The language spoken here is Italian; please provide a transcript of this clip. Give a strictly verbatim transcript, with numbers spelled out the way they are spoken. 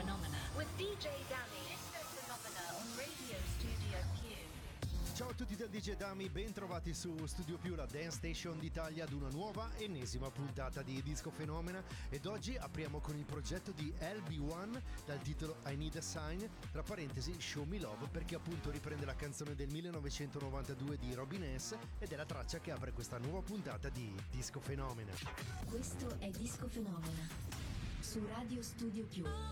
Phenomena with D J Dami. Disco Phenomena on Radio Studio Più. Ciao a tutti dal D J Dami, ben trovati su Studio Più, la Dance Station d'Italia, ad una nuova ennesima puntata di Disco Phenomena. Ed oggi apriamo con il progetto di L B one dal titolo I Need a Sign, tra parentesi Show Me Love, perché appunto riprende la canzone del millenovecentonovantadue di Robin S. ed è la traccia che apre questa nuova puntata di Disco Phenomena. Questo è Disco Phenomena su Radio Studio Più.